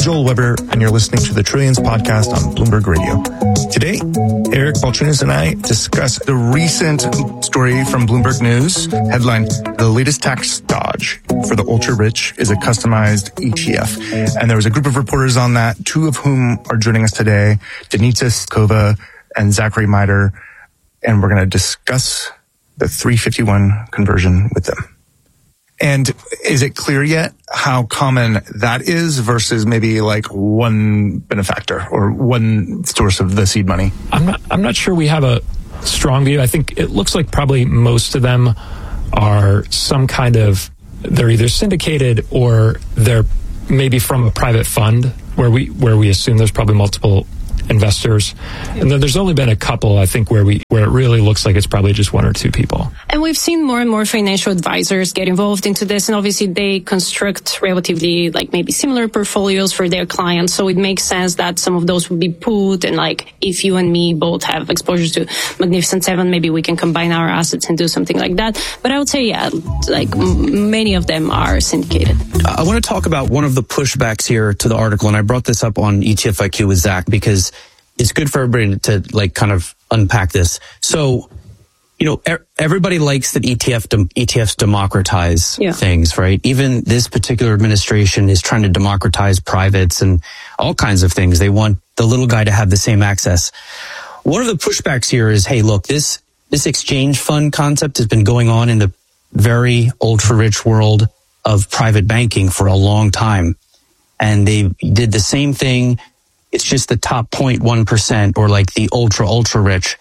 Joel Weber, and you're listening to the Trillions podcast on Bloomberg Radio. Today, Eric Balchunas and I discuss the recent story from Bloomberg News, headline, "The latest tax dodge for the ultra-rich is a customized ETF." And there was a group of reporters on that, two of whom are joining us today, Denitsa Skova and Zachary Mider, and we're going to discuss the 351 conversion with them. And is it clear yet how common that is versus maybe like one benefactor or one source of the seed money? I'm not sure we have a strong view. I think it looks like probably most of them are some kind of, they're either syndicated or they're maybe from a private fund where we assume there's probably multiple investors. And then there's only been a couple, I think, where it really looks like it's probably just one or two people. And we've seen more and more financial advisors get involved into this. And obviously they construct relatively like maybe similar portfolios for their clients. So it makes sense that some of those would be put. And like if you and me both have exposure to Magnificent Seven, maybe we can combine our assets and do something like that. But I would say, yeah, like many of them are syndicated. I want to talk about one of the pushbacks here to the article. And I brought this up on ETF IQ with Zach because it's good for everybody to like kind of unpack this. So, you know, everybody likes that ETFs democratize things, right? Even this particular administration is trying to democratize privates and all kinds of things. They want the little guy to have the same access. One of the pushbacks here is, hey, look, this exchange fund concept has been going on in the very ultra-rich world of private banking for a long time. And they did the same thing. It's just the top 0.1% or like the ultra rich.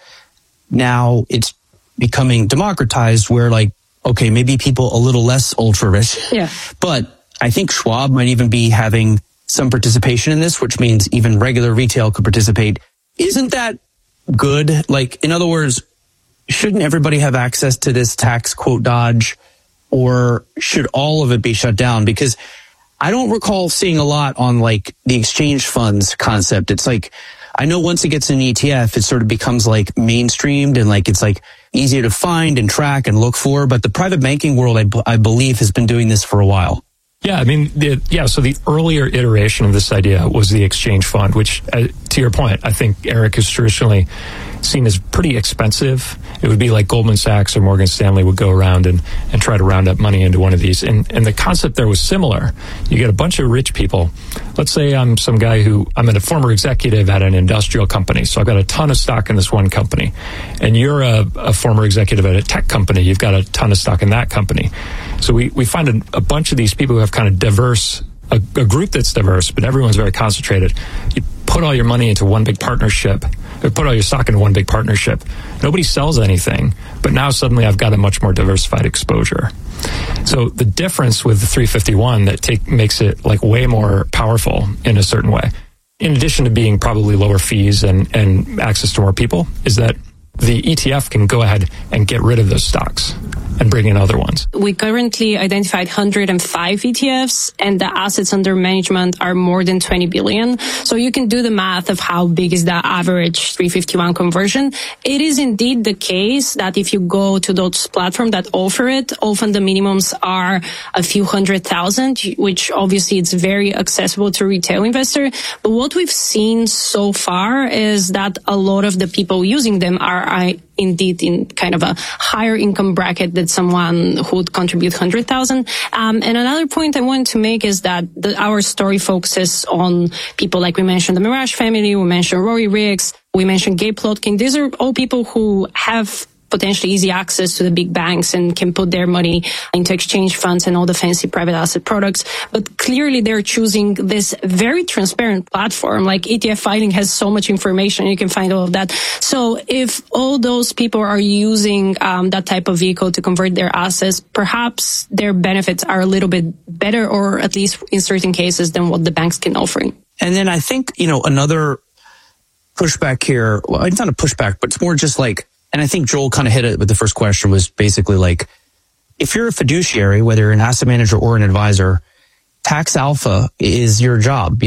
Now it's becoming democratized where like, okay, maybe people a little less ultra rich. Yeah. But I think Schwab might even be having some participation in this, which means even regular retail could participate. Isn't that good? Like, in other words, shouldn't everybody have access to this tax quote dodge, or should all of it be shut down? Because I don't recall seeing a lot on like the exchange funds concept. It's like, I know once it gets in an ETF, it sort of becomes like mainstreamed and like it's like easier to find and track and look for. But the private banking world, I believe, has been doing this for a while. Yeah, I mean, so the earlier iteration of this idea was the exchange fund, which, to your point, I think Eric is traditionally seen as pretty expensive. It would be like Goldman Sachs or Morgan Stanley would go around and try to round up money into one of these. And the concept there was similar. You get a bunch of rich people. Let's say I'm some guy I'm a former executive at an industrial company, so I've got a ton of stock in this one company. And you're a former executive at a tech company. You've got a ton of stock in that company. So we find a bunch of these people who have kind of diverse, a group that's diverse, but everyone's very concentrated. You put all your money into one big partnership, or put all your stock into one big partnership. Nobody sells anything, but now suddenly I've got a much more diversified exposure. So the difference with the 351 that makes it like way more powerful in a certain way, in addition to being probably lower fees and access to more people, is that the ETF can go ahead and get rid of those stocks and bring in other ones. We currently identified 105 ETFs, and the assets under management are more than 20 billion. So you can do the math of how big is the average 351 conversion. It is indeed the case that if you go to those platforms that offer it, often the minimums are a few 100,000, which obviously it's very accessible to retail investor. But what we've seen so far is that a lot of the people using them are indeed in kind of a higher income bracket than someone who would contribute 100,000. And another point I wanted to make is that our story focuses on people like we mentioned the Mirage family, we mentioned Rory Riggs, we mentioned Gabe Plotkin. These are all people who have potentially easy access to the big banks and can put their money into exchange funds and all the fancy private asset products. But clearly they're choosing this very transparent platform. Like ETF filing has so much information. You can find all of that. So if all those people are using that type of vehicle to convert their assets, perhaps their benefits are a little bit better, or at least in certain cases, than what the banks can offer. And then I think, another pushback here, well, it's not a pushback, but it's more just like, and I think Joel kind of hit it with the first question, was basically like, if you're a fiduciary, whether you're an asset manager or an advisor, tax alpha is your job.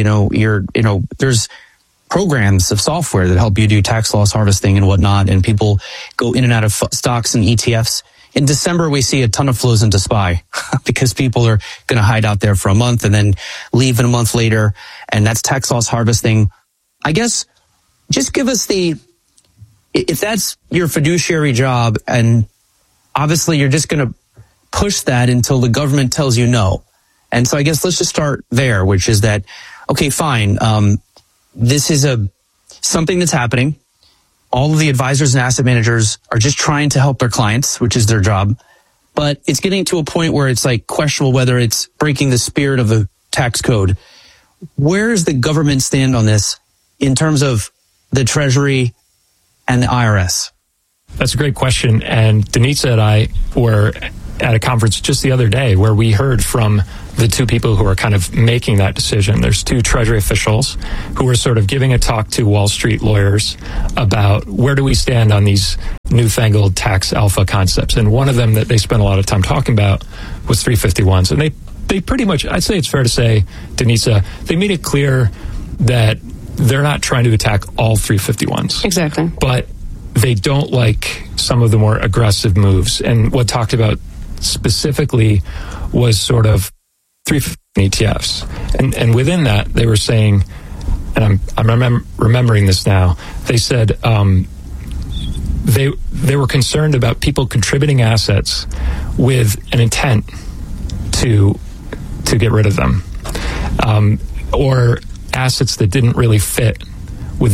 There's programs of software that help you do tax loss harvesting and whatnot, and people go in and out of stocks and ETFs. in December, we see a ton of flows into SPY because people are going to hide out there for a month and then leave in a month later. And that's tax loss harvesting. I guess just give us if that's your fiduciary job, and obviously you're just going to push that until the government tells you no. And so I guess let's just start there, which is that, okay, fine. This is something that's happening. All of the advisors and asset managers are just trying to help their clients, which is their job. But it's getting to a point where it's like questionable whether it's breaking the spirit of the tax code. Where does the government stand on this in terms of the Treasury and the IRS? That's a great question. And Denitza and I were at a conference just the other day where we heard from the two people who are kind of making that decision. There's two Treasury officials who are sort of giving a talk to Wall Street lawyers about where do we stand on these newfangled tax alpha concepts. And one of them that they spent a lot of time talking about was 351s. And they pretty much, I'd say it's fair to say, Denitza, they made it clear that they're not trying to attack all 351s. Exactly. But they don't like some of the more aggressive moves. And what talked about specifically was sort of 350 ETFs. And within that, they were saying, and I'm remembering this now, they said they were concerned about people contributing assets with an intent to get rid of them, or assets that didn't really fit with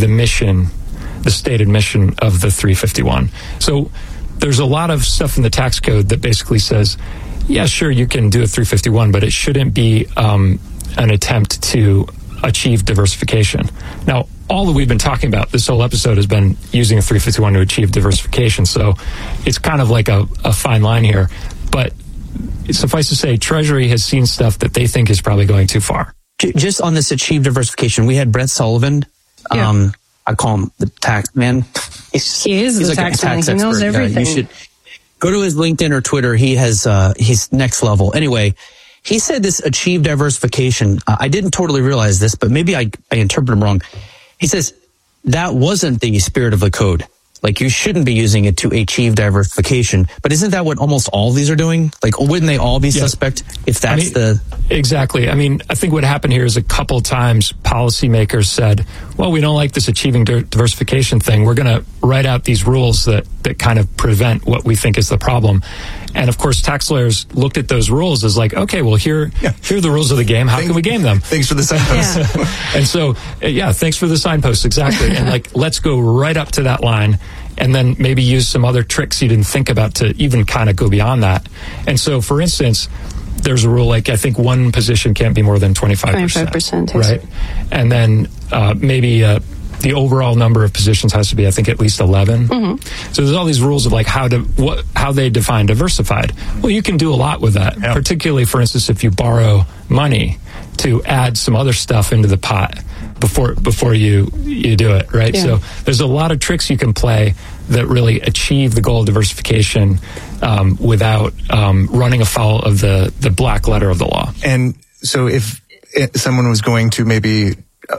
the stated mission of the 351. So there's a lot of stuff in the tax code that basically says, yeah, sure, you can do a 351, but it shouldn't be an attempt to achieve diversification. Now, all that we've been talking about this whole episode has been using a 351 to achieve diversification. So it's kind of like a fine line here. But suffice to say, Treasury has seen stuff that they think is probably going too far. Just on this achieve diversification, we had Brett Sullivan. Yeah. I call him the tax man. He is the tax man. He knows everything. You should go to his LinkedIn or Twitter. He has, he's next level. Anyway, he said this achieve diversification. I didn't totally realize this, but maybe I interpreted him wrong. He says that wasn't the spirit of the code. Like, you shouldn't be using it to achieve diversification. But isn't that what almost all of these are doing? Like, wouldn't they all be suspect if that's Exactly. I mean, I think what happened here is a couple times policymakers said, well, we don't like this achieving diversification thing. We're going to write out these rules that kind of prevent what we think is the problem. And of course, tax lawyers looked at those rules as like, okay, well, here are the rules of the game. How can we game them? Thanks for the signpost. Yeah. And so, thanks for the signpost. Exactly. And like, let's go right up to that line and then maybe use some other tricks you didn't think about to even kind of go beyond that. And so, for instance, there's a rule like I think one position can't be more than 25%. 25%. Right? And then maybe the overall number of positions has to be, I think, at least 11. Mm-hmm. So there's all these rules of like how they define diversified. Well, you can do a lot with that, particularly, for instance, if you borrow money to add some other stuff into the pot before you do it, right? Yeah. So there's a lot of tricks you can play that really achieve the goal of diversification without running afoul of the black letter of the law. And so if someone was going to maybe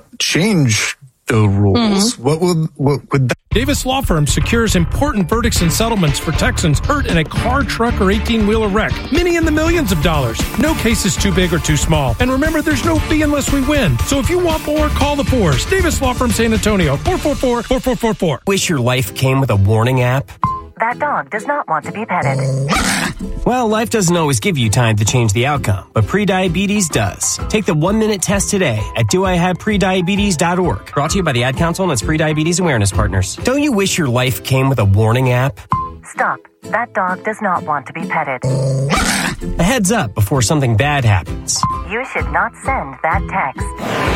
change the rules, what would that? Davis Law Firm secures important verdicts and settlements for Texans hurt in a car, truck, or 18-wheeler wreck. Many in the millions of dollars. No case is too big or too small. And remember, there's no fee unless we win. So if you want more, call the Fours. Davis Law Firm, San Antonio, 444-4444. Wish your life came with a warning app? That dog does not want to be petted. Well, life doesn't always give you time to change the outcome, but prediabetes does. Take the 1-minute test today at doihaveprediabetes.org. Brought to you by the Ad Council and its Prediabetes Awareness Partners. Don't you wish your life came with a warning app? Stop. That dog does not want to be petted. A heads up before something bad happens. You should not send that text.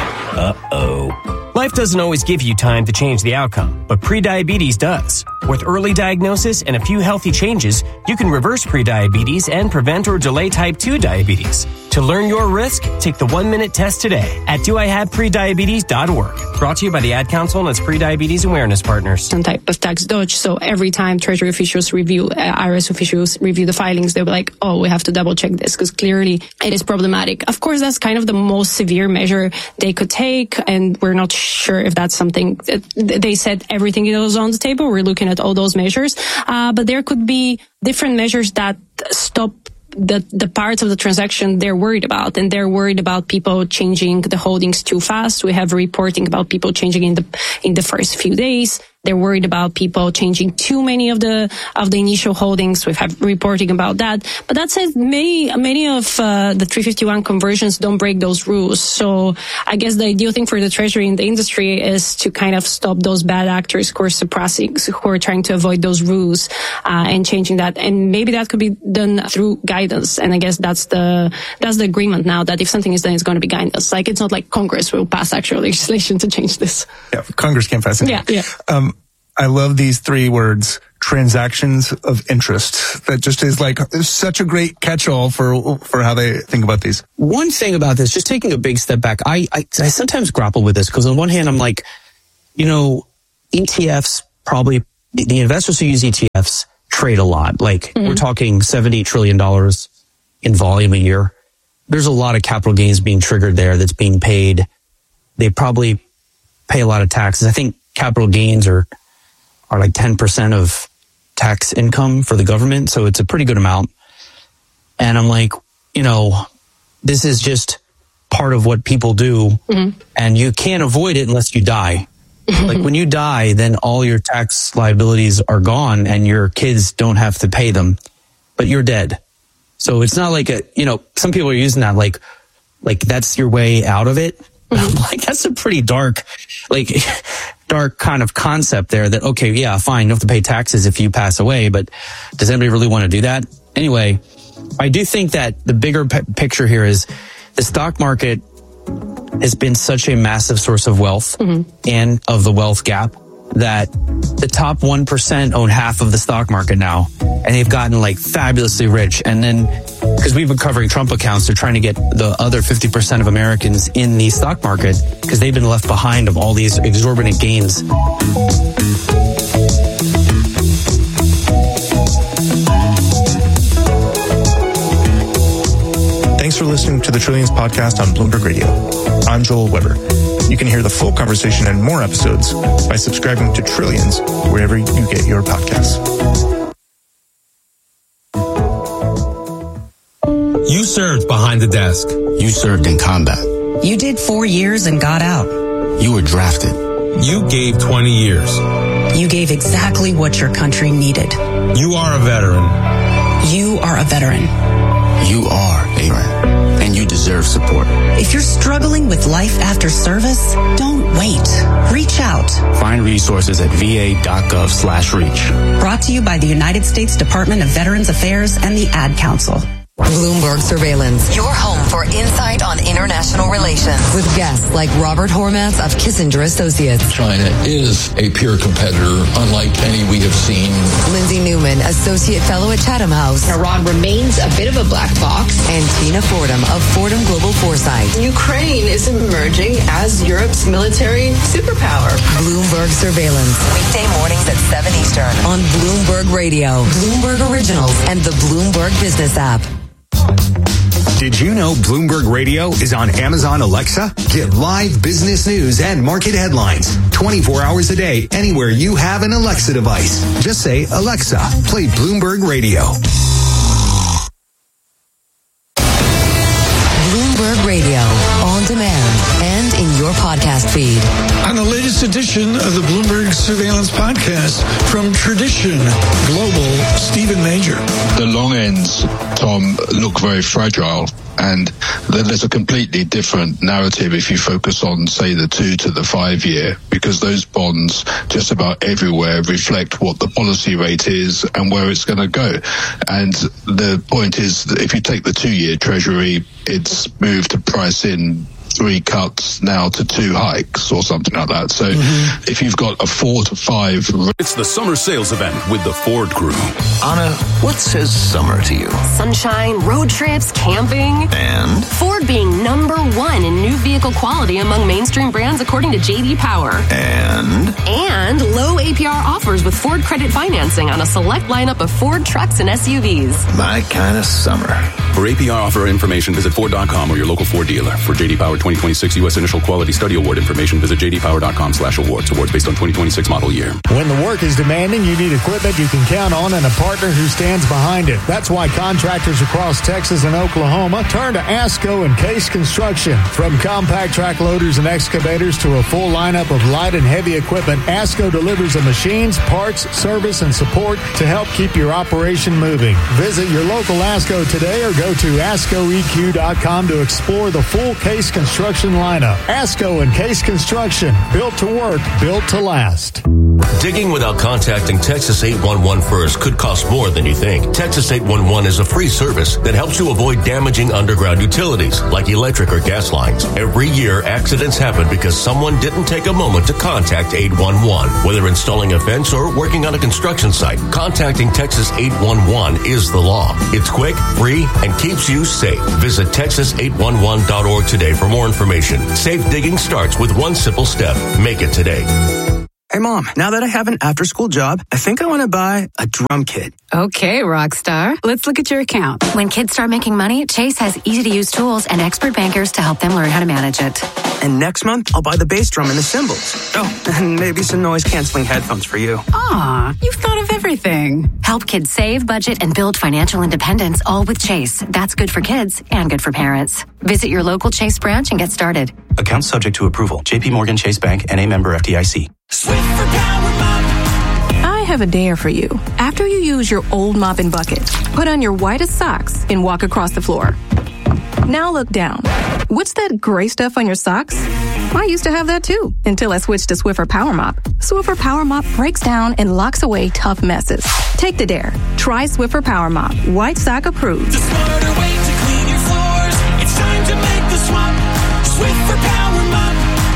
Uh-oh. Life doesn't always give you time to change the outcome, but prediabetes does. With early diagnosis and a few healthy changes, you can reverse prediabetes and prevent or delay type 2 diabetes. To learn your risk, take the 1-minute test today at doihaveprediabetes.org. Brought to you by the Ad Council and its Prediabetes Awareness Partners. Some type of tax dodge. So every time Treasury officials review, IRS officials review the filings, they'll be like, oh, we have to double check this because clearly it is problematic. Of course, that's kind of the most severe measure they could take, and we're not sure if that's something. They said everything is on the table. We're looking at all those measures, but there could be different measures that stop the parts of the transaction they're worried about, and they're worried about people changing the holdings too fast. We have reporting about people changing in the first few days. They're worried about people changing too many of the initial holdings. We have reporting about that. But that said, many of the 351 conversions don't break those rules. So I guess the ideal thing for the Treasury and the industry is to kind of stop those bad actors who are suppressing, who are trying to avoid those rules, and changing that. And maybe that could be done through guidance. And I guess that's the agreement now, that if something is done, it's going to be guidance. Like, it's not like Congress will pass actual legislation to change this. Yeah, Congress can't pass it. Yeah. I love these three words, transactions of interest. That just is like such a great catch-all for how they think about these. One thing about this, just taking a big step back, I sometimes grapple with this because on one hand, I'm like, ETFs probably, the investors who use ETFs trade a lot. Like, we're talking $70 trillion in volume a year. There's a lot of capital gains being triggered there that's being paid. They probably pay a lot of taxes. I think capital gains are like 10% of tax income for the government. So it's a pretty good amount. And I'm like, this is just part of what people do. And you can't avoid it unless you die. Like, when you die, then all your tax liabilities are gone and your kids don't have to pay them, but you're dead. So it's not like some people are using that like that's your way out of it. I'm like, that's a pretty dark kind of concept there that, okay, yeah, fine, you have to pay taxes if you pass away, but does anybody really want to do that? Anyway, I do think that the bigger picture here is the stock market has been such a massive source of wealth and of the wealth gap that the top 1% own half of the stock market now, and they've gotten like fabulously rich. And then, because we've been covering Trump accounts, they're trying to get the other 50% of Americans in the stock market because they've been left behind of all these exorbitant gains. Thanks for listening to the Trillions podcast on Bloomberg Radio. I'm Joel Weber. You can hear the full conversation and more episodes by subscribing to Trillions wherever you get your podcasts. You served behind the desk. You served in combat. You did 4 years and got out. You were drafted. You gave 20 years. You gave exactly what your country needed. You are a veteran. You are a veteran. You are a veteran. And you deserve support. If you're struggling with life after service, don't wait. Reach out. Find resources at va.gov/reach. Brought to you by the United States Department of Veterans Affairs and the Ad Council. Bloomberg Surveillance, your home for insight on international relations. With guests like Robert Hormats of Kissinger Associates. China is a peer competitor, unlike any we have seen. Lindsay Newman, Associate Fellow at Chatham House. Iran remains a bit of a black box. And Tina Fordham of Fordham Global Foresight. Ukraine is emerging as Europe's military superpower. Bloomberg Surveillance. Weekday mornings at 7 Eastern. On Bloomberg Radio, Bloomberg Originals, and the Bloomberg Business app. Did you know Bloomberg Radio is on Amazon Alexa? Get live business news and market headlines 24 hours a day anywhere you have an Alexa device. Just say, Alexa, play Bloomberg Radio. Bloomberg Radio, on demand and in your podcast feed. On the latest edition of the Bloomberg Surveillance Podcast from Tradition Global, Stephen Major. The long ends, Tom, look very fragile. And there's a completely different narrative if you focus on, say, the 2 to the 5 year, because those bonds just about everywhere reflect what the policy rate is and where it's going to go. And the point is that if you take the 2-year Treasury, it's moved to price in 3 cuts now to 2 hikes or something like that. So if you've got a 4 to 5... It's the summer sales event with the Ford Crew. Anna, what says summer to you? Sunshine, road trips, camping. And? Ford being #1 in new vehicle quality among mainstream brands according to J.D. Power. And? And low APR offers with Ford credit financing on a select lineup of Ford trucks and SUVs. My kind of summer. For APR offer information, visit Ford.com or your local Ford dealer. For J.D. Power 2026 U.S. Initial Quality Study Award information, visit jdpower.com/awards. Awards based on 2026 model year. When the work is demanding, you need equipment you can count on and a partner who stands behind it. That's why contractors across Texas and Oklahoma turn to ASCO and Case Construction. From compact track loaders and excavators to a full lineup of light and heavy equipment, ASCO delivers the machines, parts, service, and support to help keep your operation moving. Visit your local ASCO today or go to ASCOEQ.com to explore the full Case Construction lineup. ASCO and Case Construction, built to work, built to last. Digging without contacting Texas 811 first could cost more than you think. Texas 811 is a free service that helps you avoid damaging underground utilities like electric or gas lines. Every year, accidents happen because someone didn't take a moment to contact 811. Whether installing a fence or working on a construction site, contacting Texas 811 is the law. It's quick, free, and keeps you safe. Visit Texas811.org today for more information. Safe digging starts with one simple step. Make it today. Hey, Mom, now that I have an after-school job, I think I want to buy a drum kit. Okay, Rockstar. Let's look at your account. When kids start making money, Chase has easy-to-use tools and expert bankers to help them learn how to manage it. And next month, I'll buy the bass drum and the cymbals. Oh, and maybe some noise-canceling headphones for you. Aw, you've thought of everything. Help kids save, budget, and build financial independence, all with Chase. That's good for kids and good for parents. Visit your local Chase branch and get started. Account subject to approval. J.P. Morgan Chase Bank, N.A. member FDIC. I have a dare for you. After you use your old mop and bucket, put on your whitest socks and walk across the floor. Now look down. What's that gray stuff on your socks? I used to have that too, until I switched to Swiffer Power Mop. Swiffer Power Mop breaks down and locks away tough messes. Take the dare. Try Swiffer Power Mop. White sock approved. The smarter way to clean your floors. It's time to make the swap. Swiffer Power Mop.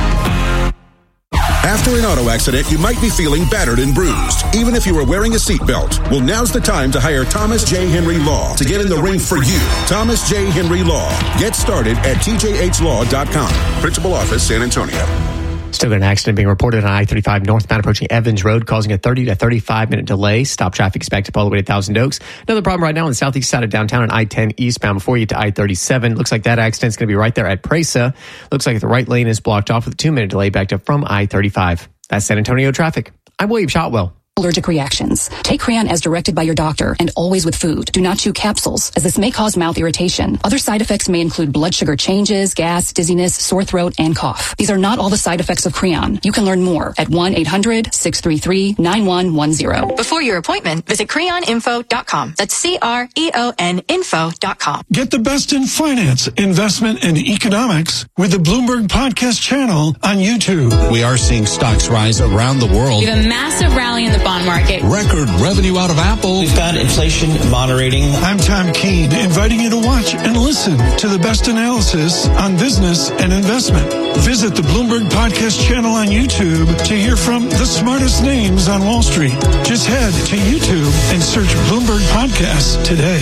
After an auto accident, you might be feeling battered and bruised, even if you were wearing a seatbelt. Well, now's the time to hire Thomas J. Henry Law to get in the ring for you. Thomas J. Henry Law. Get started at tjhlaw.com. Principal Office, San Antonio. Still got an accident being reported on I-35 northbound approaching Evans Road, causing a 30 to 35-minute delay. Stop traffic expected all the way to Thousand Oaks. Another problem right now on the southeast side of downtown on I-10 eastbound before you get to I-37. Looks like that accident's going to be right there at Presa. Looks like the right lane is blocked off with a 2-minute delay backed up from I-35. That's San Antonio traffic. I'm William Shotwell. Allergic reactions. Take Creon as directed by your doctor and always with food. Do not chew capsules, as this may cause mouth irritation. Other side effects may include blood sugar changes, gas, dizziness, sore throat, and cough. These are not all the side effects of Creon. You can learn more at 1-800-633-9110. Before your appointment, visit creoninfo.com. That's CREON info.com. Get the best in finance, investment, and economics with the Bloomberg Podcast channel on YouTube. We are seeing stocks rise around the world. We have a massive rally in the bond market. Record revenue out of Apple. We've got inflation moderating. I'm Tom Keene, inviting you to watch and listen to the best analysis on business and investment. Visit the Bloomberg Podcast channel on YouTube to hear from the smartest names on Wall Street. Just head to YouTube and search Bloomberg Podcasts today.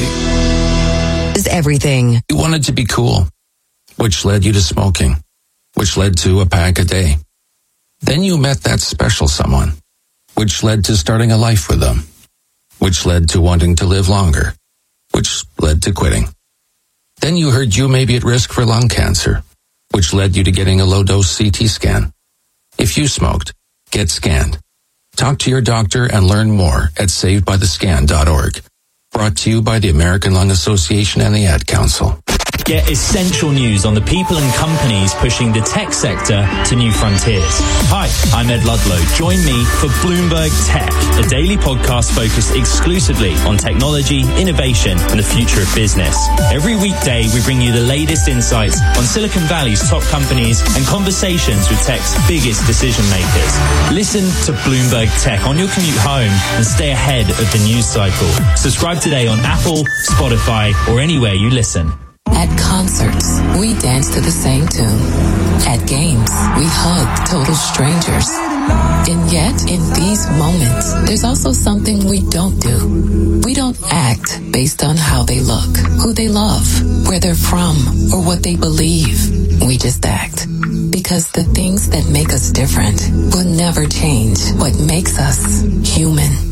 Is everything. You wanted to be cool, which led you to smoking, which led to a pack a day. Then you met that special someone, which led to starting a life with them, which led to wanting to live longer, which led to quitting. Then you heard you may be at risk for lung cancer, which led you to getting a low-dose CT scan. If you smoked, get scanned. Talk to your doctor and learn more at savedbythescan.org. Brought to you by the American Lung Association and the Ad Council. Get essential news on the people and companies pushing the tech sector to new frontiers. Hi, I'm Ed Ludlow. Join me for Bloomberg Tech, a daily podcast focused exclusively on technology, innovation, and the future of business. Every weekday, we bring you the latest insights on Silicon Valley's top companies and conversations with tech's biggest decision makers. Listen to Bloomberg Tech on your commute home and stay ahead of the news cycle. Subscribe today on Apple, Spotify, or anywhere you listen. At concerts, we dance to the same tune. At games, we hug total strangers. And yet, in these moments, there's also something we don't do. We don't act based on how they look, who they love, where they're from, or what they believe. We just act. Because the things that make us different will never change what makes us human.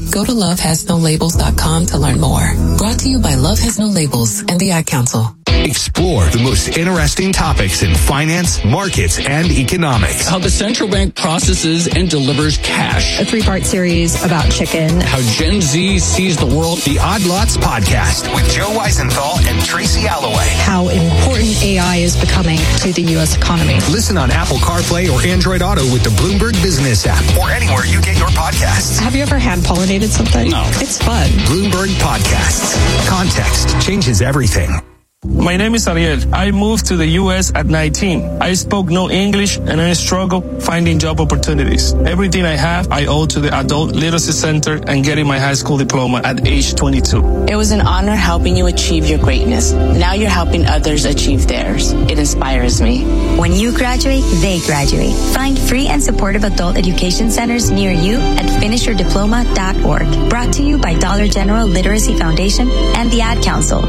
Go to lovehasnolabels.com to learn more. Brought to you by Love Has No Labels and the Ad Council. Explore the most interesting topics in finance, markets, and economics. How the central bank processes and delivers cash. A 3-part series about chicken. How Gen Z sees the world. The Odd Lots Podcast with Joe Weisenthal and Tracy Alloway. How important AI is becoming to the U.S. economy. Listen on Apple CarPlay or Android Auto with the Bloomberg Business app or anywhere you get your podcasts. Have you ever hand-pollinated something? No. It's fun. Bloomberg Podcasts. Context changes everything. My name is Ariel. I moved to the U.S. at 19. I spoke no English and I struggled finding job opportunities. Everything I have, I owe to the Adult Literacy Center and getting my high school diploma at age 22. It was an honor helping you achieve your greatness. Now you're helping others achieve theirs. It inspires me. When you graduate, they graduate. Find free and supportive adult education centers near you at finishyourdiploma.org. Brought to you by Dollar General Literacy Foundation and the Ad Council.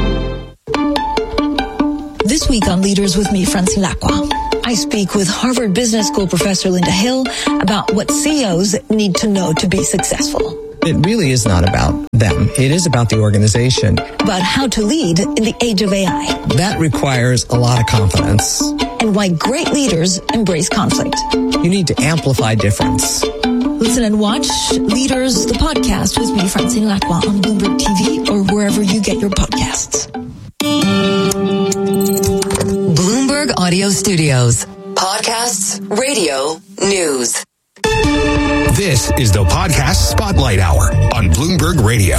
This week on Leaders with me, Francine Lacqua, I speak with Harvard Business School professor Linda Hill about what CEOs need to know to be successful. It really is not about them. It is about the organization. About how to lead in the age of AI. That requires a lot of confidence. And why great leaders embrace conflict. You need to amplify difference. Listen and watch Leaders, the podcast with me, Francine Lacqua, on Bloomberg TV or wherever you get your podcasts. Bloomberg Audio Studios. Podcasts, radio, news. This is the Podcast Spotlight Hour on Bloomberg Radio.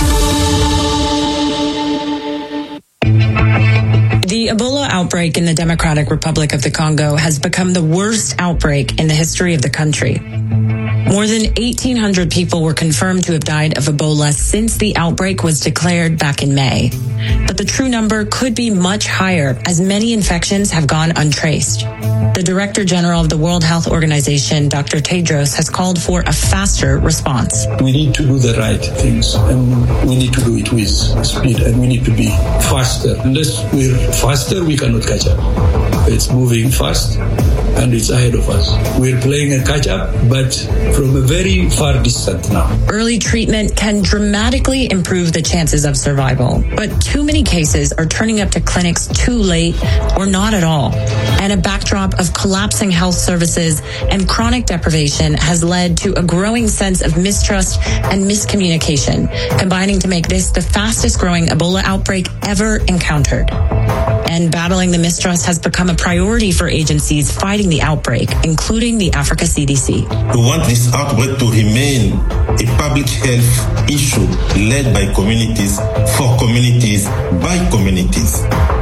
The Ebola outbreak in the Democratic Republic of the Congo has become the worst outbreak in the history of the country. More than 1,800 people were confirmed to have died of Ebola since the outbreak was declared back in May. But the true number could be much higher, as many infections have gone untraced. The Director General of the World Health Organization, Dr. Tedros, has called for a faster response. We need to do the right things, and we need to do it with speed, and we need to be faster. Unless we're faster, we cannot catch up. It's moving fast, and it's ahead of us. We're playing a catch-up, but from a very far distance now. Early treatment can dramatically improve the chances of survival, but too many cases are turning up to clinics too late or not at all. And a backdrop of collapsing health services and chronic deprivation has led to a growing sense of mistrust and miscommunication, combining to make this the fastest growing Ebola outbreak ever encountered. And battling the mistrust has become a priority for agencies fighting the outbreak, including the Africa CDC. We want this outbreak to remain a public health issue led by communities, for communities, by communities.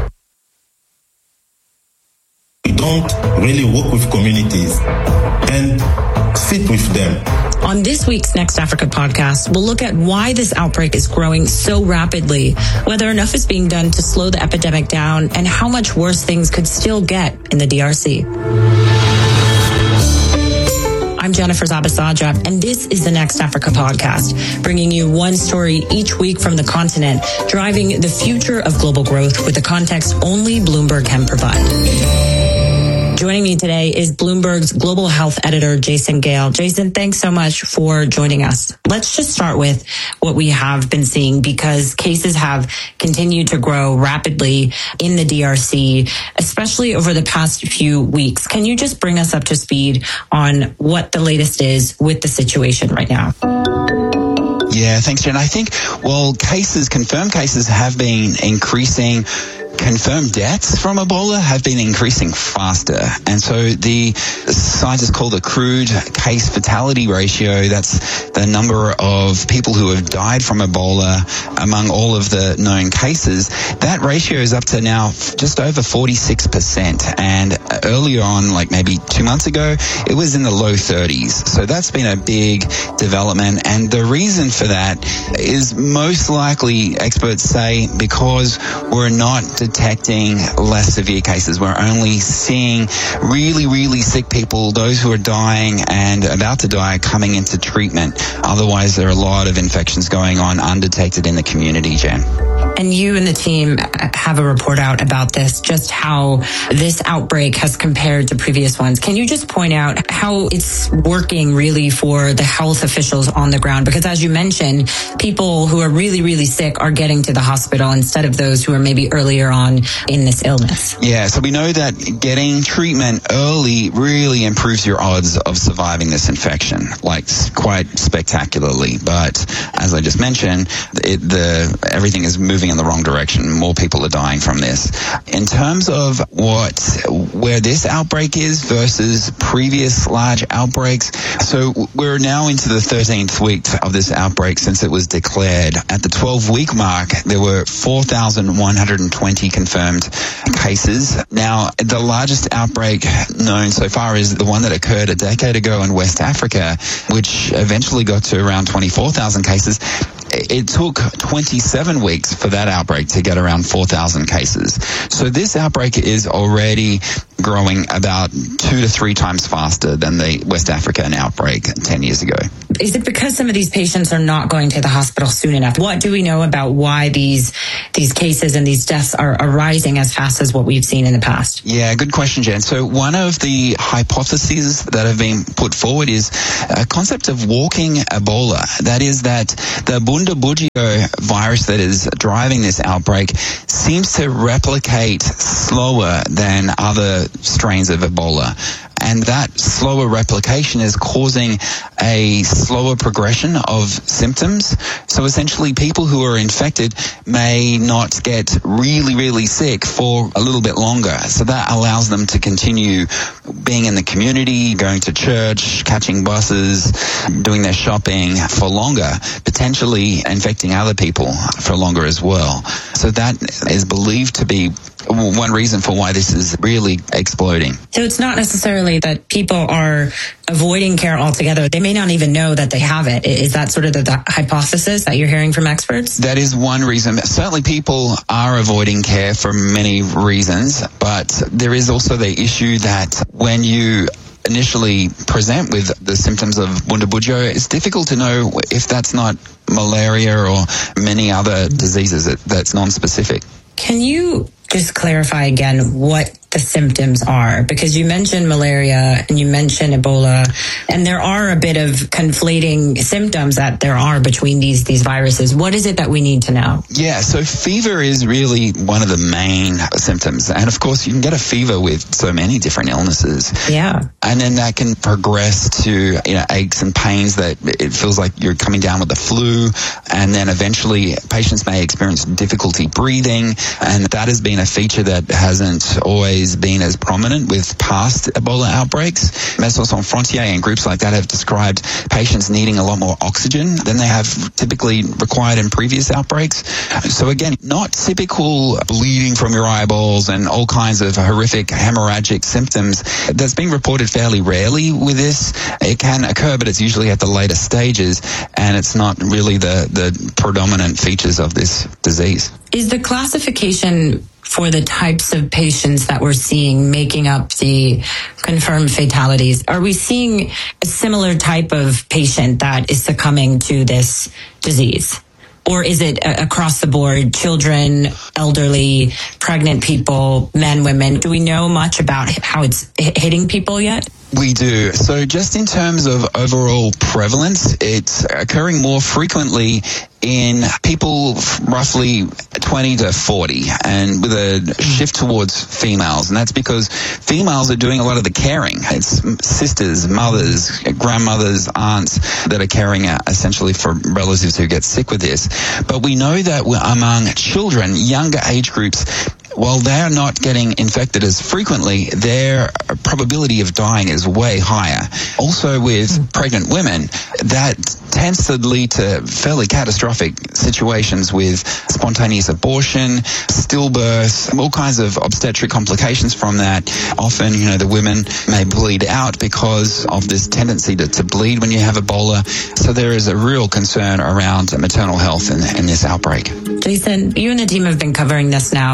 We don't really work with communities and sit with them. On this week's Next Africa podcast, we'll look at why this outbreak is growing so rapidly, whether enough is being done to slow the epidemic down, and how much worse things could still get in the DRC. I'm Jennifer Zabasadra, and this is the Next Africa podcast, bringing you one story each week from the continent, driving the future of global growth with the context only Bloomberg can provide. Joining me today is Bloomberg's global health editor, Jason Gale. Jason, thanks so much for joining us. Let's just start with what we have been seeing, because cases have continued to grow rapidly in the DRC, especially over the past few weeks. Can you just bring us up to speed on what the latest is with the situation right now? Yeah, thanks, Jen. I think, confirmed cases have been increasing. Confirmed deaths from Ebola have been increasing faster. And so the scientists call the crude case fatality ratio, that's the number of people who have died from Ebola among all of the known cases, that ratio is up to now just over 46%. And earlier on, like maybe 2 months ago, it was in the low 30s. So that's been a big development. And the reason for that is most likely, experts say, because we're not detecting less severe cases. We're only seeing really, really sick people, those who are dying and about to die, coming into treatment. Otherwise, there are a lot of infections going on undetected in the community, Jen. And you and the team have a report out about this, just how this outbreak has compared to previous ones. Can you just point out how it's working really for the health officials on the ground? Because as you mentioned, people who are really, really sick are getting to the hospital instead of those who are maybe earlier on in this illness. Yeah, so we know that getting treatment early really improves your odds of surviving this infection, like quite spectacularly. But as I just mentioned, everything is moving in the wrong direction. More people are dying from this. In terms of where this outbreak is versus previous large outbreaks, so we're now into the 13th week of this outbreak since it was declared. At the 12-week mark, there were 4,120 confirmed cases. Now, the largest outbreak known so far is the one that occurred a decade ago in West Africa, which eventually got to around 24,000 cases. It took 27 weeks for that outbreak to get around 4,000 cases. So this outbreak is already growing about 2 to 3 times faster than the West African outbreak 10 years ago. Is it because some of these patients are not going to the hospital soon enough? What do we know about why these cases and these deaths are rising as fast as what we've seen in the past? Yeah, good question, Jen. So one of the hypotheses that have been put forward is a concept of walking Ebola. That is that the Bundibugyo virus that is driving this outbreak seems to replicate slower than other strains of Ebola. And that slower replication is causing a slower progression of symptoms. So essentially, people who are infected may not get really, really sick for a little bit longer. So that allows them to continue being in the community, going to church, catching buses, doing their shopping for longer, potentially infecting other people for longer as well. So that is believed to be one reason for why this is really exploding. So it's not necessarily that people are avoiding care altogether. They may not even know that they have it. Is that sort of the hypothesis that you're hearing from experts? That is one reason. Certainly people are avoiding care for many reasons, but there is also the issue that when you initially present with the symptoms of Bundibugyo, it's difficult to know if that's not malaria or many other diseases that's non-specific. Can you just clarify again what the symptoms are? Because you mentioned malaria and you mentioned Ebola, and there are a bit of conflating symptoms that there are between these viruses. What is it that we need to know? Yeah, so fever is really one of the main symptoms. And of course, you can get a fever with so many different illnesses. Yeah. And then that can progress to, aches and pains that it feels like you're coming down with the flu. And then eventually patients may experience difficulty breathing. And that has been a feature that hasn't always been as prominent with past Ebola outbreaks. Médecins Sans Frontières and groups like that have described patients needing a lot more oxygen than they have typically required in previous outbreaks. So again, not typical bleeding from your eyeballs and all kinds of horrific hemorrhagic symptoms. That's being reported fairly rarely with this. It can occur, but it's usually at the later stages, and it's not really the predominant features of this disease. Is the classification for the types of patients that we're seeing making up the confirmed fatalities, are we seeing a similar type of patient that is succumbing to this disease? Or is it across the board, children, elderly, pregnant people, men, women? Do we know much about how it's hitting people yet? We do. So just in terms of overall prevalence, it's occurring more frequently in people roughly 20 to 40 and with a shift towards females. And that's because females are doing a lot of the caring. It's sisters, mothers, grandmothers, aunts that are caring essentially for relatives who get sick with this. But we know that among children, younger age groups, while they're not getting infected as frequently, their probability of dying is way higher. Also with pregnant women, that tends to lead to fairly catastrophic situations with spontaneous abortion, stillbirth, all kinds of obstetric complications from that. Often, the women may bleed out because of this tendency to bleed when you have Ebola. So there is a real concern around maternal health in this outbreak. Jason, you and the team have been covering this now for several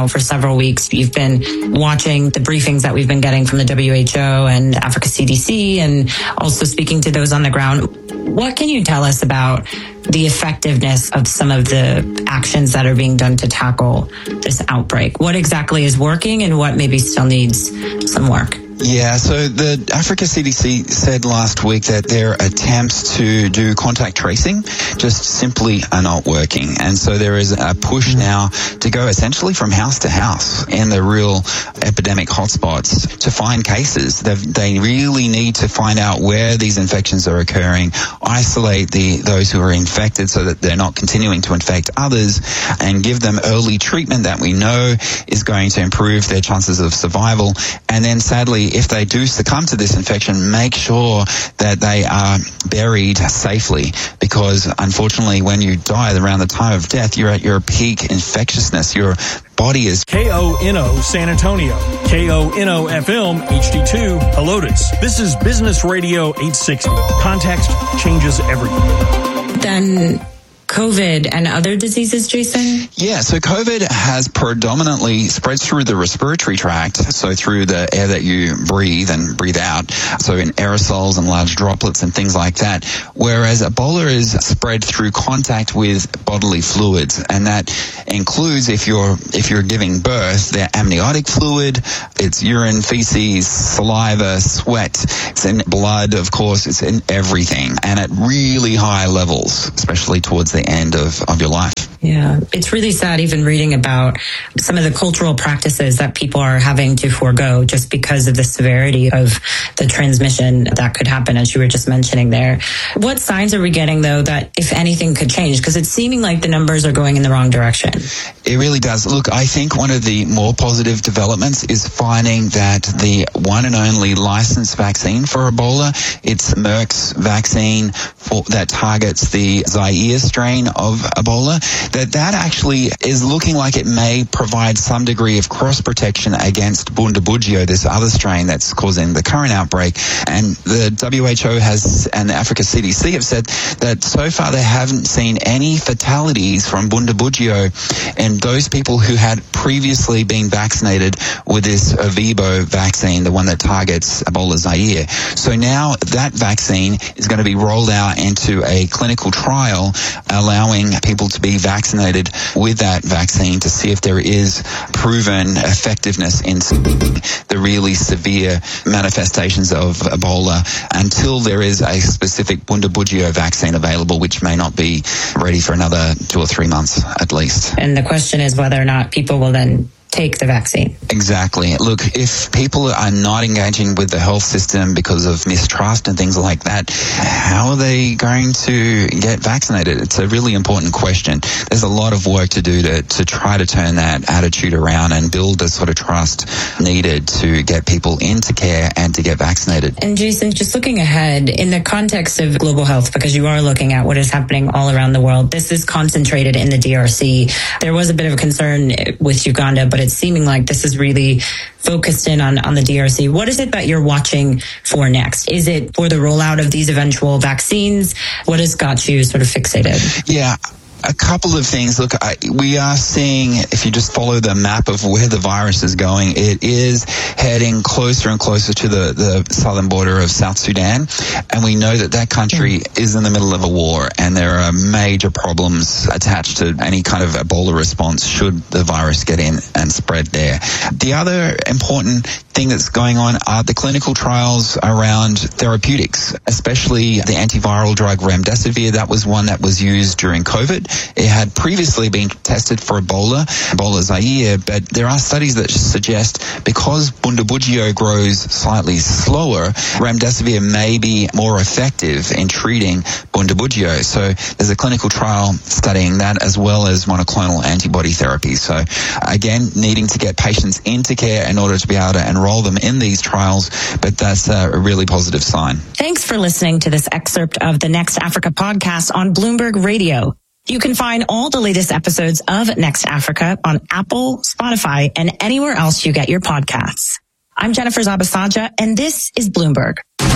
several weeks. You've been watching the briefings that we've been getting from the WHO and Africa CDC, and also speaking to those on the ground. What can you tell us about the effectiveness of some of the actions that are being done to tackle this outbreak? What exactly is working and what maybe still needs some work? Yeah, so the Africa CDC said last week that their attempts to do contact tracing just simply are not working. And so there is a push now to go essentially from house to house in the real epidemic hotspots to find cases. They really need to find out where these infections are occurring, isolate those who are infected so that they're not continuing to infect others, and give them early treatment that we know is going to improve their chances of survival. And then sadly, if they do succumb to this infection, make sure that they are buried safely, because unfortunately when you die around the time of death, you're at your peak infectiousness. Your body is KONO San Antonio, KONO FM HD2 Helotes. This is Business Radio 860. Context changes everything. Then COVID and other diseases, Jason? Yeah, so COVID has predominantly spread through the respiratory tract, so through the air that you breathe and breathe out, so in aerosols and large droplets and things like that, whereas Ebola is spread through contact with bodily fluids, and that includes if you're giving birth, their amniotic fluid, it's urine, feces, saliva, sweat, it's in blood, of course, it's in everything, and at really high levels, especially towards the end of your life. Yeah, it's really sad even reading about some of the cultural practices that people are having to forego just because of the severity of the transmission that could happen, as you were just mentioning there. What signs are we getting, though, that if anything could change? Because it's seeming like the numbers are going in the wrong direction. It really does. Look, I think one of the more positive developments is finding that the one and only licensed vaccine for Ebola, it's Merck's vaccine that targets the Zaire strain of Ebola, that actually is looking like it may provide some degree of cross protection against Bundibugyo, this other strain that's causing the current outbreak. And the WHO and the Africa CDC have said that so far they haven't seen any fatalities from Bundibugyo in those people who had previously been vaccinated with this Ervebo vaccine, the one that targets Ebola Zaire. So now that vaccine is going to be rolled out into a clinical trial, allowing people to be vaccinated with that vaccine to see if there is proven effectiveness in the really severe manifestations of Ebola, until there is a specific Bundibugyo vaccine available, which may not be ready for another 2 or 3 months at least. And the question is whether or not people will then take the vaccine. Exactly. Look, if people are not engaging with the health system because of mistrust and things like that, how are they going to get vaccinated? It's a really important question. There's a lot of work to do to try to turn that attitude around and build the sort of trust needed to get people into care and to get vaccinated. And Jason, just looking ahead in the context of global health, because you are looking at what is happening all around the world, this is concentrated in the DRC. There was a bit of a concern with Uganda, but it's seeming like this is really focused in on the DRC. What is it that you're watching for next? Is it for the rollout of these eventual vaccines? What has got you sort of fixated? Yeah. A couple of things. Look, we are seeing, if you just follow the map of where the virus is going, it is heading closer and closer to the southern border of South Sudan. And we know that country is in the middle of a war, and there are major problems attached to any kind of Ebola response should the virus get in and spread there. The other important thing that's going on are the clinical trials around therapeutics, especially the antiviral drug remdesivir. That was one that was used during COVID. It had previously been tested for Ebola Zaire, but there are studies that suggest because Bundibugyo grows slightly slower, remdesivir may be more effective in treating Bundibugyo. So there's a clinical trial studying that, as well as monoclonal antibody therapy. So again, needing to get patients into care in order to be able to enroll them in these trials, but that's a really positive sign. Thanks for listening to this excerpt of the Next Africa podcast on Bloomberg Radio. You can find all the latest episodes of Next Africa on Apple, Spotify, and anywhere else you get your podcasts. I'm Jennifer Zabasaja, and this is Bloomberg.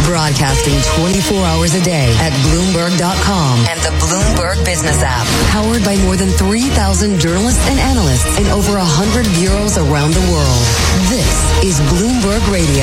Broadcasting 24 hours a day at Bloomberg.com and the Bloomberg Business app. Powered by more than 3,000 journalists and analysts in over 100 bureaus around the world. This is Bloomberg Radio.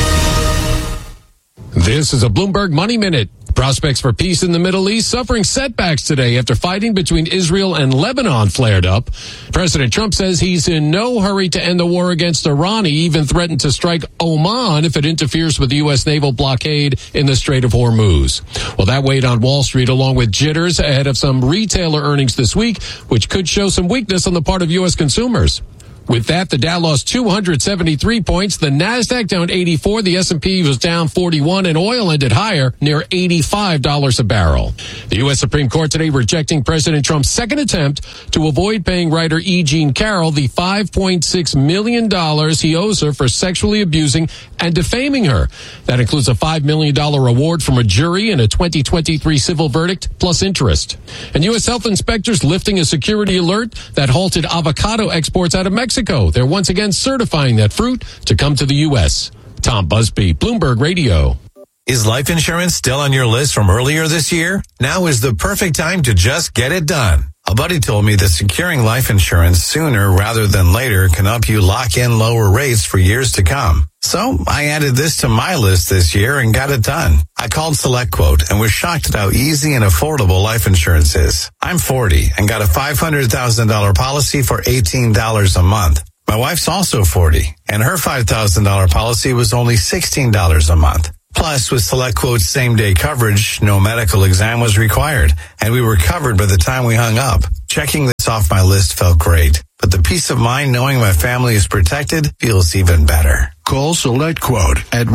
This is a Bloomberg Money Minute. Prospects for peace in the Middle East suffering setbacks today after fighting between Israel and Lebanon flared up. President Trump says he's in no hurry to end the war against Iran. He even threatened to strike Oman if it interferes with the U.S. naval blockade in the Strait of Hormuz. Well, that weighed on Wall Street along with jitters ahead of some retailer earnings this week, which could show some weakness on the part of U.S. consumers. With that, the Dow lost 273 points, the Nasdaq down 84, the S&P was down 41, and oil ended higher, near $85 a barrel. The U.S. Supreme Court today rejecting President Trump's second attempt to avoid paying writer E. Jean Carroll the $5.6 million he owes her for sexually abusing and defaming her. That includes a $5 million reward from a jury and a 2023 civil verdict, plus interest. And U.S. health inspectors lifting a security alert that halted avocado exports out of Mexico. They're once again certifying that fruit to come to the U.S. Tom Busby, Bloomberg Radio. Is life insurance still on your list from earlier this year? Now is the perfect time to just get it done. A buddy told me that securing life insurance sooner rather than later can help you lock in lower rates for years to come. So I added this to my list this year and got it done. I called SelectQuote and was shocked at how easy and affordable life insurance is. I'm 40 and got a $500,000 policy for $18 a month. My wife's also 40 and her $5,000 policy was only $16 a month. Plus, with SelectQuote's same-day coverage, no medical exam was required, and we were covered by the time we hung up. Checking this off my list felt great, but the peace of mind knowing my family is protected feels even better. Call SelectQuote at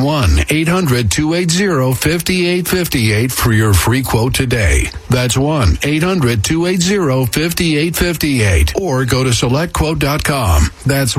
1-800-280-5858 for your free quote today. That's 1-800-280-5858. Or go to SelectQuote.com. That's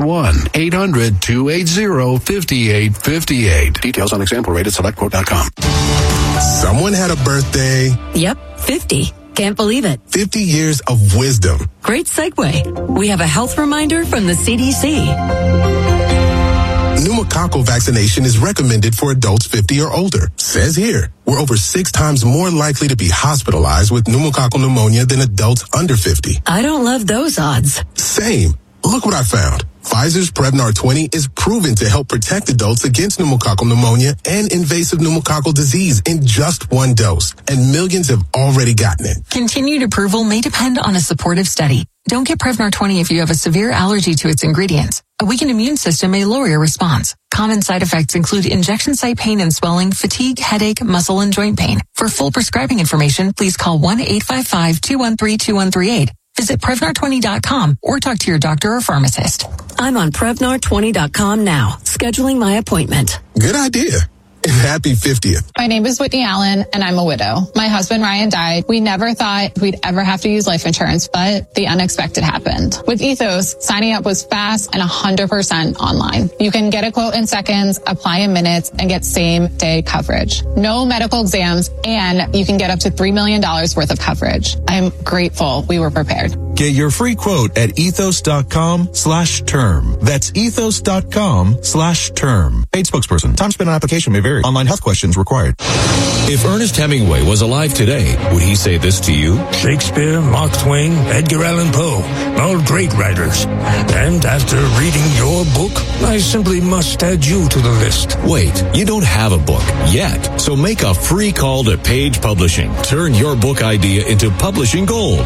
1-800-280-5858. Details on example rate at SelectQuote.com. Someone had a birthday. Yep, 50. Can't believe it. 50 years of wisdom. Great segue. We have a health reminder from the CDC. Pneumococcal vaccination is recommended for adults 50 or older. Says here, we're over 6 times more likely to be hospitalized with pneumococcal pneumonia than adults under 50. I don't love those odds. Same. Look what I found. Pfizer's Prevnar 20 is proven to help protect adults against pneumococcal pneumonia and invasive pneumococcal disease in just 1 dose, and millions have already gotten it. Continued approval may depend on a supportive study. Don't get Prevnar 20 if you have a severe allergy to its ingredients. A weakened immune system may lower your response. Common side effects include injection site pain and swelling, fatigue, headache, muscle, and joint pain. For full prescribing information, please call 1-855-213-2138. Visit Prevnar20.com or talk to your doctor or pharmacist. I'm on Prevnar20.com now, scheduling my appointment. Good idea. And happy 50th. My name is Whitney Allen, and I'm a widow. My husband, Ryan, died. We never thought we'd ever have to use life insurance, but the unexpected happened. With Ethos, signing up was fast and 100% online. You can get a quote in seconds, apply in minutes, and get same-day coverage. No medical exams, and you can get up to $3 million worth of coverage. I'm grateful we were prepared. Get your free quote at ethos.com/term. That's ethos.com/term. Paid spokesperson. Time spent on application may vary. Online health questions required. If Ernest Hemingway was alive today, would he say this to you? Shakespeare, Mark Twain, Edgar Allan Poe, all great writers. And after reading your book, I simply must add you to the list. Wait, you don't have a book yet. So make a free call to Page Publishing. Turn your book idea into publishing gold.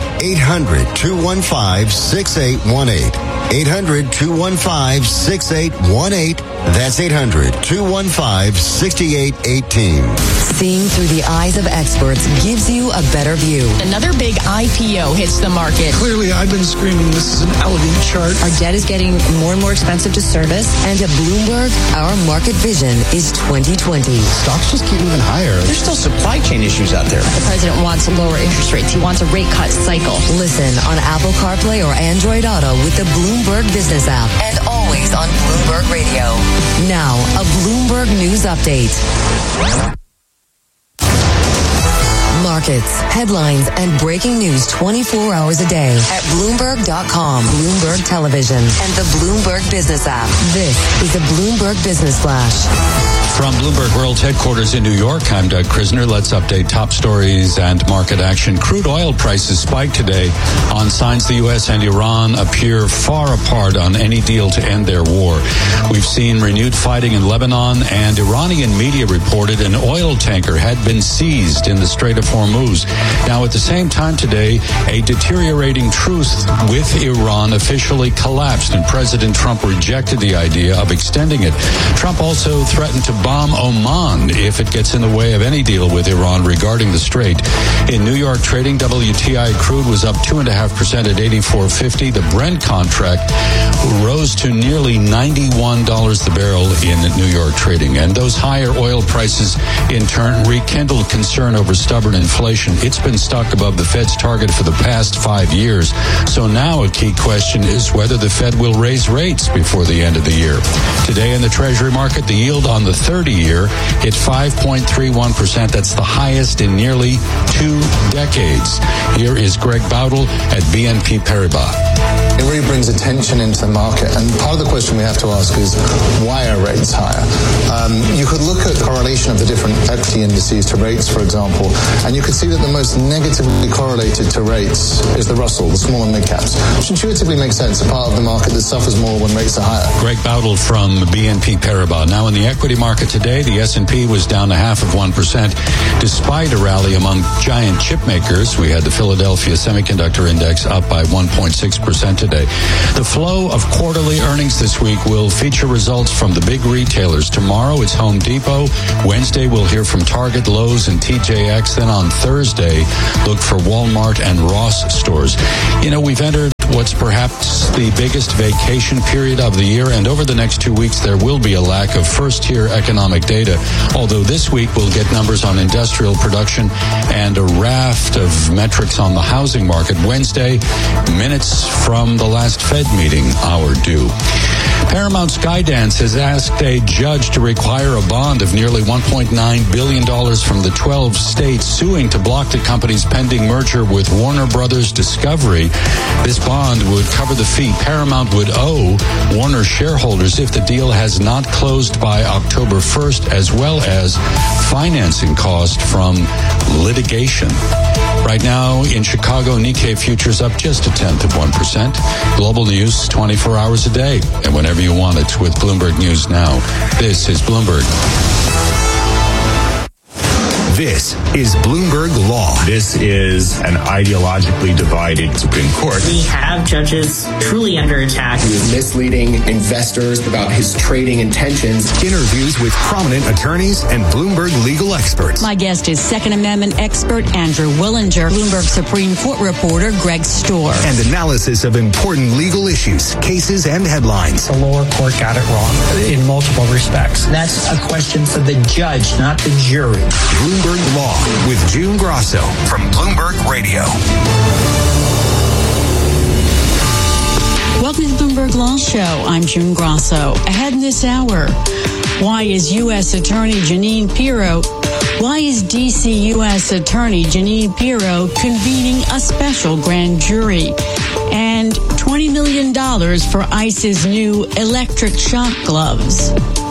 800-215-6818. 800-215-6818. That's 800-215-6818. Seeing through the eyes of experts gives you a better view. Another big IPO hits the market. Clearly, I've been screaming this is an elegant chart. Our debt is getting more and more expensive to service. And at Bloomberg, our market vision is 2020. Stocks just keep moving higher. There's still supply chain issues out there. The president wants lower interest rates. He wants a rate cut cycle. Listen on Apple CarPlay or Android Auto with the Bloomberg Business app. And always on Bloomberg Radio. Now, a Bloomberg News Update. Market markets, headlines, and breaking news 24 hours a day at Bloomberg.com, Bloomberg Television, and the Bloomberg Business app. This is a Bloomberg Business Flash. From Bloomberg World Headquarters in New York, I'm Doug Krisner. Let's update top stories and market action. Crude oil prices spiked today on signs the U.S. and Iran appear far apart on any deal to end their war. We've seen renewed fighting in Lebanon, and Iranian media reported an oil tanker had been seized in the Strait of Hormuz. Now, at the same time today, a deteriorating truce with Iran officially collapsed, and President Trump rejected the idea of extending it. Trump also threatened to bomb Oman if it gets in the way of any deal with Iran regarding the strait. In New York trading, WTI crude was up 2.5% at $84.50. The Brent contract rose to nearly $91 the barrel in New York trading. And those higher oil prices, in turn, rekindled concern over stubborn inflation. It's been stuck above the Fed's target for the past 5 years. So now a key question is whether the Fed will raise rates before the end of the year. Today in the Treasury market, the yield on the 30-year hit 5.31%. That's the highest in nearly 2 decades. Here is Greg Bowdle at BNP Paribas. It really brings attention into the market, and part of the question we have to ask is, why are rates higher? You could look at the correlation of the different equity indices to rates, for example, and you could see that the most negatively correlated to rates is the Russell, the small and mid caps, which intuitively makes sense, a part of the market that suffers more when rates are higher. Greg Bowdle from BNP Paribas. Now in the equity market today, the S&P was down 0.5%, despite a rally among giant chip makers. We had the Philadelphia Semiconductor Index up by 1.6% today. The flow of quarterly earnings this week will feature results from the big retailers. Tomorrow it's Home Depot. Wednesday we'll hear from Target, Lowe's, and TJX. Then on Thursday, look for Walmart and Ross stores. You know, we've entered what's perhaps the biggest vacation period of the year, and over the next 2 weeks there will be a lack of first-tier economic data, although this week we'll get numbers on industrial production and a raft of metrics on the housing market. Wednesday, minutes from the last Fed meeting, hour due. Paramount Skydance has asked a judge to require a bond of nearly $1.9 billion from the 12 states suing to block the company's pending merger with Warner Brothers Discovery. This bond would cover the fee Paramount would owe Warner shareholders if the deal has not closed by October 1st, as well as financing cost from litigation. Right now in Chicago, Nikkei futures up just 0.1%. Global news 24 hours a day, and whenever you want it with Bloomberg News Now. This is Bloomberg. This is Bloomberg Law. This is an ideologically divided Supreme Court. We have judges truly under attack. He was misleading investors about his trading intentions. Interviews with prominent attorneys and Bloomberg legal experts. My guest is Second Amendment expert Andrew Willinger, Bloomberg Supreme Court reporter Greg Storr. And analysis of important legal issues, cases, and headlines. The lower court got it wrong in multiple respects. That's a question for the judge, not the jury. Bloomberg Law with June Grosso from Bloomberg Radio. Welcome to the Bloomberg Law Show. I'm June Grosso. Ahead in this hour, why is U.S. Attorney Jeanine Pirro convening a special grand jury? And $20 million for ICE's new electric shock gloves.